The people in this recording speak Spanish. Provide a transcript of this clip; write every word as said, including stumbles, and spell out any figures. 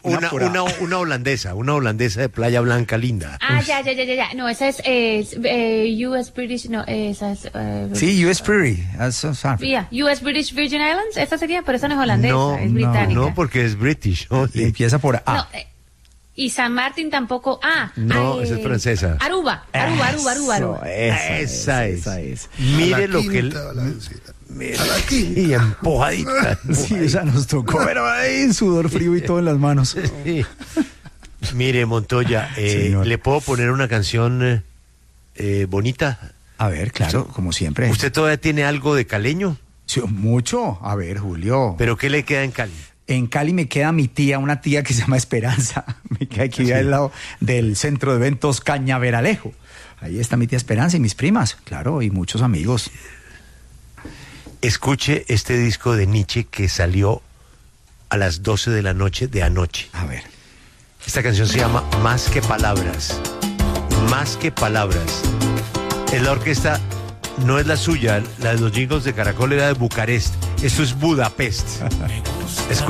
una, una, una holandesa, una holandesa de Playa Blanca linda. Ah, ya, ya, ya, ya, ya. No, esa es eh, eh, U S British, no, esa es... Eh, sí, U S Pretty. Yeah, U S British Virgin Islands, esa sería, pero esa no es holandesa, no, es británica. No, no, porque es British. ¿No? Y empieza por A. No, eh, y San Martín tampoco. Ah, no, eh, esa es francesa. Aruba, Aruba, Aruba, Aruba, Aruba. Esa, esa, es, esa es. Mire lo que... A la Y empujadita. Sí, o sea, nos tocó, pero ahí sudor frío y todo en las manos. Sí. Mire, Montoya, eh, ¿le puedo poner una canción eh, bonita? A ver, claro, como siempre. ¿Usted todavía tiene algo de caleño? Sí, mucho. A ver, Julio. ¿Pero qué le queda en Cali? En Cali me queda mi tía, una tía que se llama Esperanza. Me queda aquí sí. al lado del centro de eventos Cañaveralejo. Ahí está mi tía Esperanza y mis primas, claro, y muchos amigos. Escuche este disco de Nietzsche que salió a las doce de la noche de anoche. A ver. Esta canción se llama Más que Palabras. Más que Palabras. Es la orquesta, no es la suya, la de los jingles de Caracol era de Bucarest. Esto es Budapest.